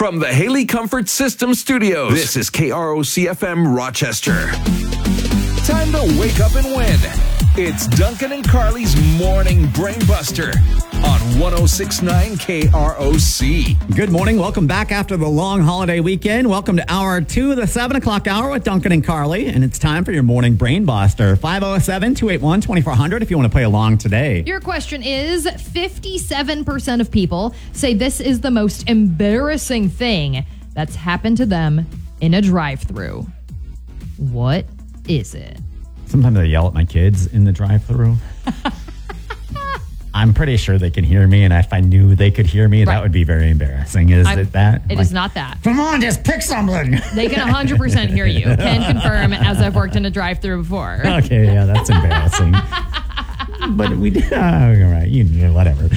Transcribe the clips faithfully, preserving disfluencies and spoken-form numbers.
From the Haley Comfort System Studios, this is K R O C F M Rochester. Time to wake up and win. It's Duncan and Carly's Morning Brainbuster on one oh six point nine K R O C. Good morning. Welcome back after the long holiday weekend. Welcome to hour two, the seven o'clock hour with Duncan and Carly. And it's time for your Morning Brainbuster. five oh seven, two eight one, two four zero zero if you want to play along today. Your question is, fifty-seven percent of people say this is the most embarrassing thing that's happened to them in a drive-thru. What is it? Sometimes I yell at my kids in the drive-thru. I'm pretty sure they can hear me, and if I knew they could hear me, right. That would be very embarrassing. Is I'm, it that? It like, is not that. Come on, just pick something. They can one hundred percent hear you. Can confirm, as I've worked in a drive-thru before. Okay, yeah, that's embarrassing. But we did, oh, all right, you know, whatever.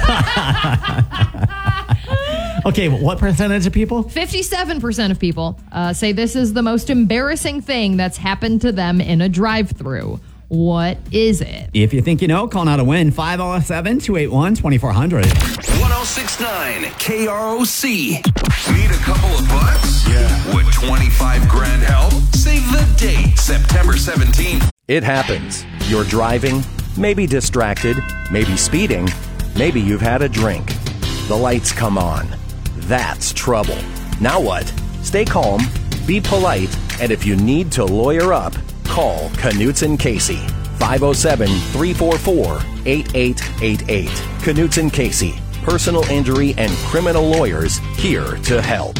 Okay, what percentage of people? fifty-seven percent of people uh, say this is the most embarrassing thing that's happened to them in a drive-thru. What is it? If you think you know, call now to win. five oh seven, two eight one, two four zero zero. one oh six point nine K R O C. Need a couple of bucks? Yeah. Would twenty-five grand help? Save the date, September seventeenth. It happens. You're driving, maybe distracted, maybe speeding, maybe you've had a drink. The lights come on. That's trouble. Now what? Stay calm, be polite, and if you need to lawyer up, call Knutson Casey. five oh seven, three four four, eight eight eight eight. Knutson Casey. Personal injury and criminal lawyers here to help.